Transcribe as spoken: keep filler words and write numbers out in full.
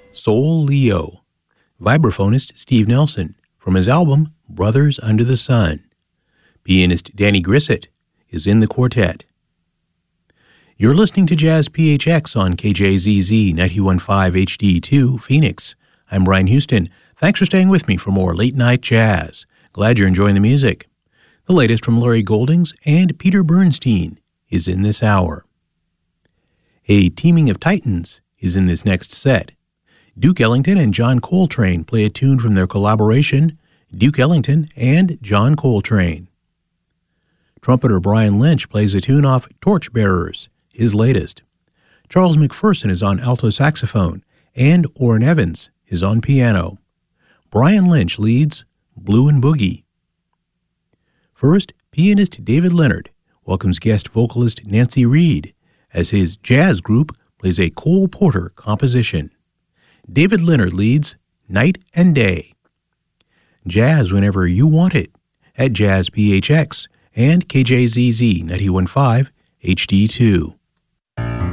Soul Leo, vibraphonist Steve Nelson, from his album Brothers Under the Sun. Pianist Danny Grissett is in the quartet. You're listening to Jazz P H X on K J Z Z ninety-one point five H D two, Phoenix. I'm Brian Houston. Thanks for staying with me for more late-night jazz. Glad you're enjoying the music. The latest from Larry Goldings and Peter Bernstein is in this hour. A teaming of titans is in this next set. Duke Ellington and John Coltrane play a tune from their collaboration, Duke Ellington and John Coltrane. Trumpeter Brian Lynch plays a tune off Torchbearers, his latest. Charles McPherson is on alto saxophone, and Orrin Evans is on piano. Brian Lynch leads Blue and Boogie. First, pianist David Leonard welcomes guest vocalist Nancy Reed as his jazz group plays a Cole Porter composition. David Leonard leads Night and Day. Jazz whenever you want it at Jazz P H X and K J Z Z ninety-one point five H D two.